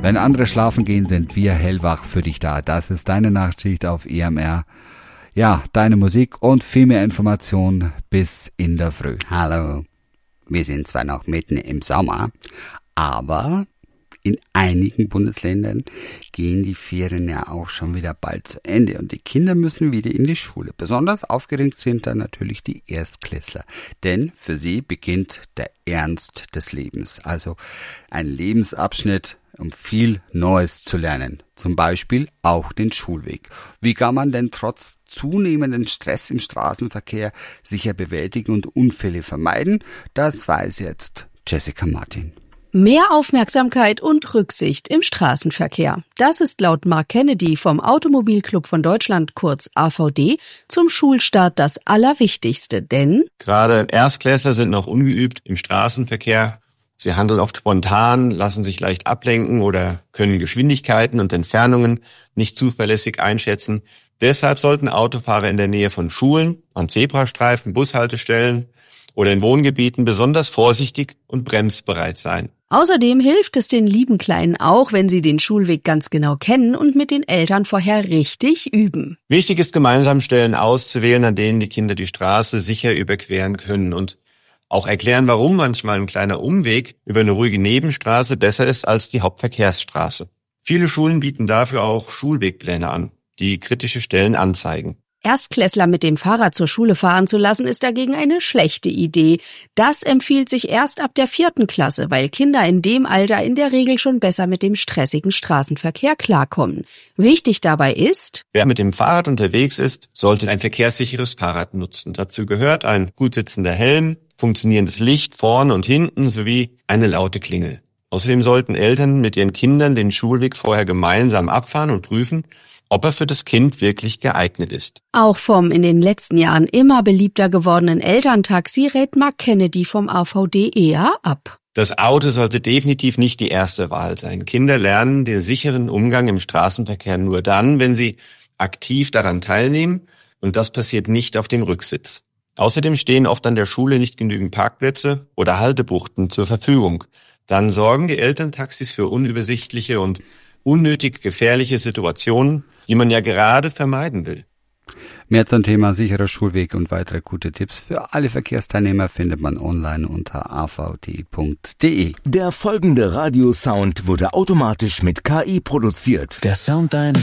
Wenn andere schlafen gehen, sind wir hellwach für dich da. Das ist deine Nachtschicht auf EMR. Ja, deine Musik und viel mehr Informationen bis in der Früh. Hallo, wir sind zwar noch mitten im Sommer, aber in einigen Bundesländern gehen die Ferien ja auch schon wieder bald zu Ende und die Kinder müssen wieder in die Schule. Besonders aufgeregt sind dann natürlich die Erstklässler, denn für sie beginnt der Ernst des Lebens. Also ein Lebensabschnitt, um viel Neues zu lernen. Zum Beispiel auch den Schulweg. Wie kann man denn trotz zunehmenden Stress im Straßenverkehr sicher bewältigen und Unfälle vermeiden? Das weiß jetzt Jessica Martin. Mehr Aufmerksamkeit und Rücksicht im Straßenverkehr. Das ist laut Mark Kennedy vom Automobilclub von Deutschland, kurz AVD, zum Schulstart das Allerwichtigste, denn gerade Erstklässler sind noch ungeübt im Straßenverkehr. Sie handeln oft spontan, lassen sich leicht ablenken oder können Geschwindigkeiten und Entfernungen nicht zuverlässig einschätzen. Deshalb sollten Autofahrer in der Nähe von Schulen, an Zebrastreifen, Bushaltestellen oder in Wohngebieten besonders vorsichtig und bremsbereit sein. Außerdem hilft es den lieben Kleinen auch, wenn sie den Schulweg ganz genau kennen und mit den Eltern vorher richtig üben. Wichtig ist, gemeinsam Stellen auszuwählen, an denen die Kinder die Straße sicher überqueren können und auch erklären, warum manchmal ein kleiner Umweg über eine ruhige Nebenstraße besser ist als die Hauptverkehrsstraße. Viele Schulen bieten dafür auch Schulwegpläne an, die kritische Stellen anzeigen. Erstklässler mit dem Fahrrad zur Schule fahren zu lassen, ist dagegen eine schlechte Idee. Das empfiehlt sich erst ab der 4. Klasse, weil Kinder in dem Alter in der Regel schon besser mit dem stressigen Straßenverkehr klarkommen. Wichtig dabei ist: Wer mit dem Fahrrad unterwegs ist, sollte ein verkehrssicheres Fahrrad nutzen. Dazu gehört ein gut sitzender Helm, funktionierendes Licht vorne und hinten sowie eine laute Klingel. Außerdem sollten Eltern mit ihren Kindern den Schulweg vorher gemeinsam abfahren und prüfen, ob er für das Kind wirklich geeignet ist. Auch vom in den letzten Jahren immer beliebter gewordenen Elterntaxi rät Mark Kennedy vom AVD eher ab. Das Auto sollte definitiv nicht die erste Wahl sein. Kinder lernen den sicheren Umgang im Straßenverkehr nur dann, wenn sie aktiv daran teilnehmen, und das passiert nicht auf dem Rücksitz. Außerdem stehen oft an der Schule nicht genügend Parkplätze oder Haltebuchten zur Verfügung. Dann sorgen die Elterntaxis für unübersichtliche und unnötig gefährliche Situationen, die man ja gerade vermeiden will. Mehr zum Thema sicherer Schulweg und weitere gute Tipps für alle Verkehrsteilnehmer findet man online unter avd.de. Der folgende Radiosound wurde automatisch mit KI produziert. Der Sound deiner